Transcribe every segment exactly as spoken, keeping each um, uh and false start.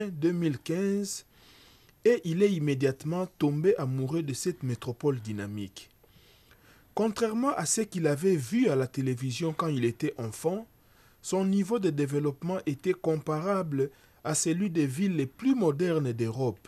deux mille quinze et il est immédiatement tombé amoureux de cette métropole dynamique. Contrairement à ce qu'il avait vu à la télévision quand il était enfant, son niveau de développement était comparable à celui des villes les plus modernes d'Europe.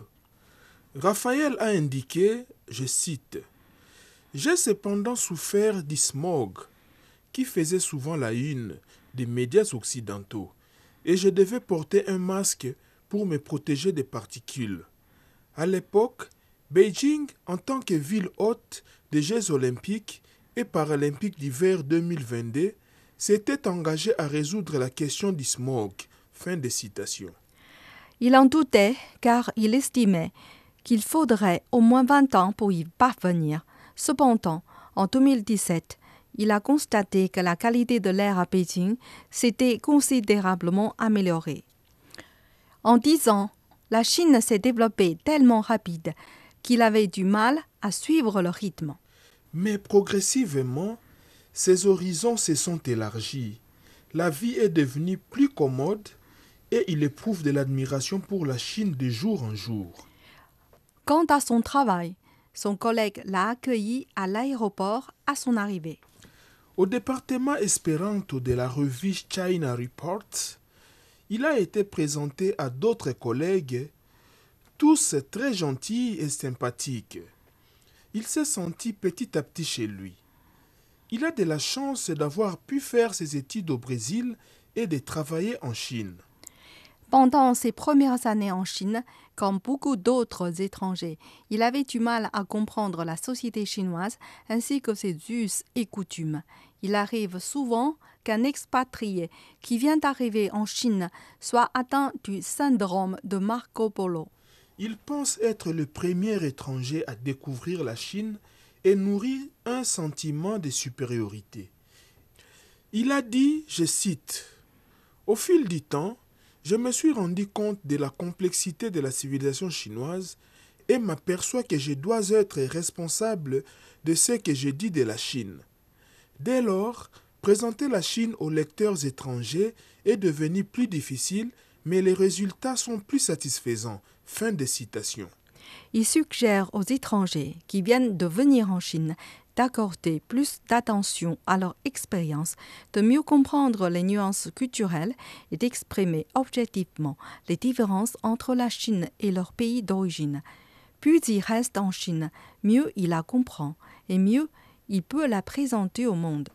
Raphaël a indiqué, je cite, « J'ai cependant souffert du smog qui faisait souvent la une des médias occidentaux et je devais porter un masque pour me protéger des particules. À l'époque, Beijing, en tant que ville hôte des Jeux olympiques et paralympiques d'hiver deux mille vingt-deux, s'était engagé à résoudre la question du smog. » Fin de citation. Il en doutait car il estimait qu'il faudrait au moins vingt ans pour y parvenir. Cependant, en deux mille dix-sept, il a constaté que la qualité de l'air à Beijing s'était considérablement améliorée. En dix ans, la Chine s'est développée tellement rapide qu'il avait du mal à suivre le rythme. Mais progressivement, ses horizons se sont élargis. La vie est devenue plus commode et il éprouve de l'admiration pour la Chine de jour en jour. Quant à son travail, son collègue l'a accueilli à l'aéroport à son arrivée. Au département espéranto de la revue China Reports, il a été présenté à d'autres collègues, tous très gentils et sympathiques. Il s'est senti petit à petit chez lui. Il a de la chance d'avoir pu faire ses études au Brésil et de travailler en Chine. Pendant ses premières années en Chine, comme beaucoup d'autres étrangers, il avait du mal à comprendre la société chinoise ainsi que ses us et coutumes. Il arrive souvent qu'un expatrié qui vient d'arriver en Chine soit atteint du syndrome de Marco Polo. Il pense être le premier étranger à découvrir la Chine et nourrit un sentiment de supériorité. Il a dit, je cite, « Au fil du temps, je me suis rendu compte de la complexité de la civilisation chinoise et m'aperçois que je dois être responsable de ce que je dis de la Chine. Dès lors, présenter la Chine aux lecteurs étrangers est devenu plus difficile, mais les résultats sont plus satisfaisants. » Fin de citation. Il suggère aux étrangers qui viennent de venir en Chine d'accorder plus d'attention à leur expérience, de mieux comprendre les nuances culturelles et d'exprimer objectivement les différences entre la Chine et leur pays d'origine. Plus il reste en Chine, mieux il la comprend et mieux il peut la présenter au monde.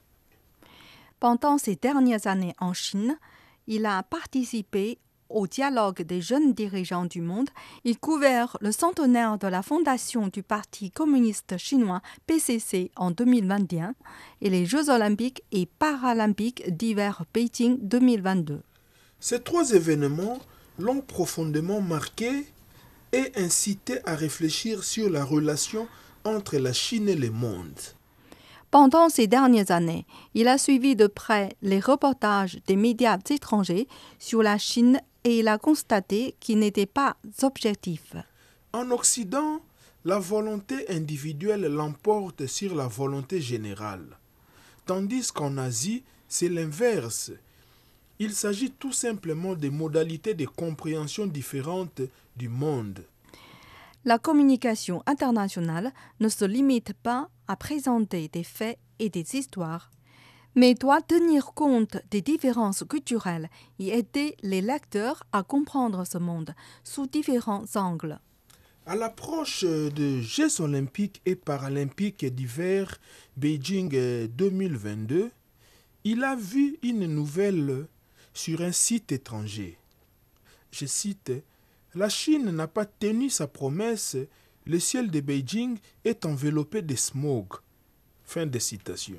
Pendant ces dernières années en Chine, il a participé au dialogue des jeunes dirigeants du monde. Il couvert le centenaire de la fondation du Parti communiste chinois P C C en deux mille vingt et un et les Jeux olympiques et paralympiques d'hiver Beijing deux mille vingt-deux. Ces trois événements l'ont profondément marqué et incité à réfléchir sur la relation entre la Chine et le monde. Pendant ces dernières années, il a suivi de près les reportages des médias étrangers sur la Chine et il a constaté qu'ils n'étaient pas objectifs. En Occident, la volonté individuelle l'emporte sur la volonté générale, tandis qu'en Asie, c'est l'inverse. Il s'agit tout simplement de modalités de compréhension différentes du monde. La communication internationale ne se limite pas à présenter des faits et des histoires, mais doit tenir compte des différences culturelles et aider les lecteurs à comprendre ce monde sous différents angles. À l'approche des Jeux olympiques et paralympiques d'hiver Beijing deux mille vingt-deux, il a vu une nouvelle sur un site étranger. Je cite, « La Chine n'a pas tenu sa promesse, le ciel de Beijing est enveloppé de smog. » Fin de citation.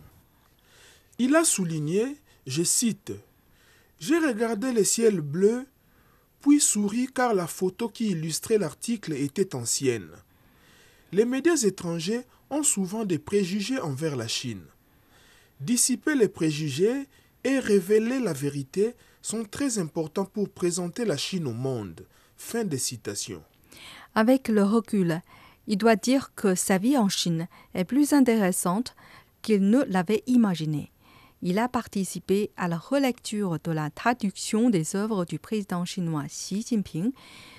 Il a souligné, je cite, « J'ai regardé le ciel bleu, puis souri car la photo qui illustrait l'article était ancienne. Les médias étrangers ont souvent des préjugés envers la Chine. Dissiper les préjugés et révéler la vérité sont très importants pour présenter la Chine au monde. » Fin de citation. Avec le recul, il doit dire que sa vie en Chine est plus intéressante qu'il ne l'avait imaginé. Il a participé à la relecture de la traduction des œuvres du président chinois Xi Jinping